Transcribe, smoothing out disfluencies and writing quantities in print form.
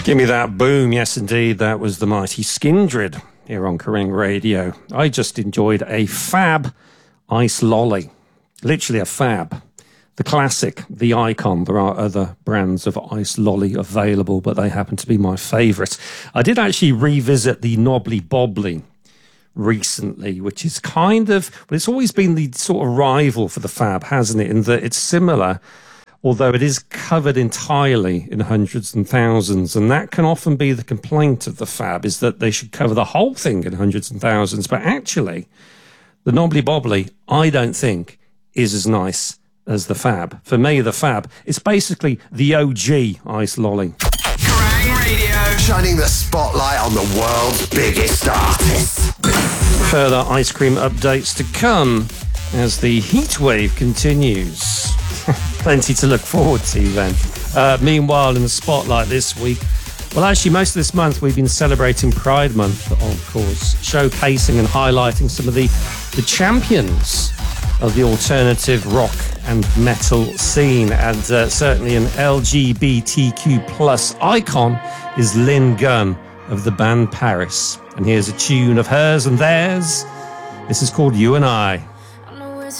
Give me that boom. Yes, indeed. That was the mighty Skindred here on Karing Radio. I just enjoyed a fab ice lolly. Literally a fab. The classic, the icon. There are other brands of ice lolly available, but they happen to be my favourite. I did actually revisit the Knobbly Bobbly recently, which is kind of, but it's always been the sort of rival for the fab, hasn't it? In that it's similar, although it is covered entirely in hundreds and thousands. And that can often be the complaint of the fab, is that they should cover the whole thing in hundreds and thousands. But actually, the Knobbly Bobbly, I don't think, is as nice as the fab. For me, the fab, it's basically the OG ice lolly. Kerrang Radio, shining the spotlight on the world's biggest artists. Further ice cream updates to come as the heat wave continues. Plenty to look forward to then. Meanwhile, in the spotlight this week, well, actually, most of this month we've been celebrating Pride Month, of course, showcasing and highlighting some of the champions of the alternative rock and metal scene. And certainly an LGBTQ plus icon is Lynn Gunn of the band Paris. And here's a tune of hers and theirs. This is called You and I.